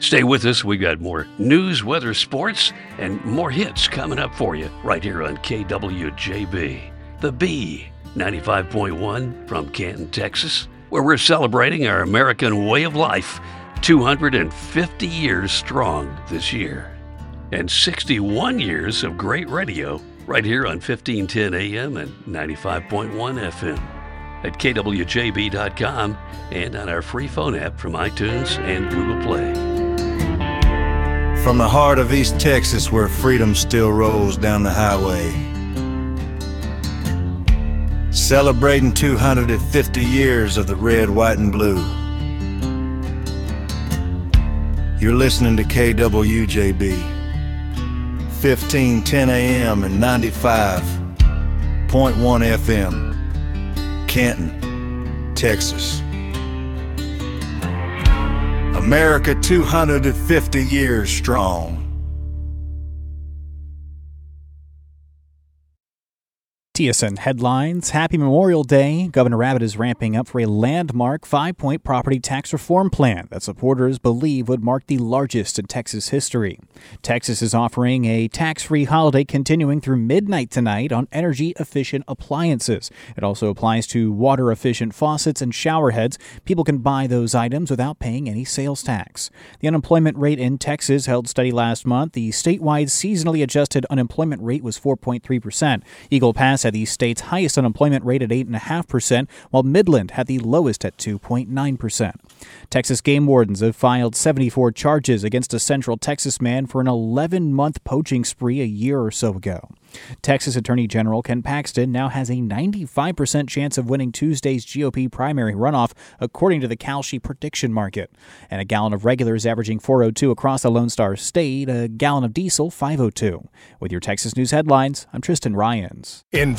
Stay with us. We got more news, weather, sports, and more hits coming up for you right here on KWJB. The B, 95.1 from Canton, Texas, where we're celebrating our American way of life, 250 years strong this year. And 61 years of great radio right here on 1510 AM and 95.1 FM. At kwjb.com and on our free phone app from iTunes and Google Play. From the heart of East Texas, where freedom still rolls down the highway, celebrating 250 years of the red, white, and blue. You're listening to KWJB, 1510 AM and 95.1 FM, Canton, Texas. America 250 years strong. TSN headlines. Happy Memorial Day. Governor Abbott is ramping up for a landmark 5-point property tax reform plan that supporters believe would mark the largest in Texas history. Texas is offering a tax-free holiday continuing through midnight tonight on energy-efficient appliances. It also applies to water-efficient faucets and shower heads. People can buy those items without paying any sales tax. The unemployment rate in Texas held steady last month. The statewide seasonally adjusted unemployment rate was 4.3%. Eagle Pass had the state's highest unemployment rate at 8.5%, while Midland had the lowest at 2.9%. Texas game wardens have filed 74 charges against a Central Texas man for an 11-month poaching spree a year or so ago. Texas Attorney General Ken Paxton now has a 95% chance of winning Tuesday's GOP primary runoff, according to the Kalshi prediction market. And a gallon of regular is averaging $4.02 across the Lone Star State, a gallon of diesel $5.02. With your Texas News headlines, I'm Tristan Ryans.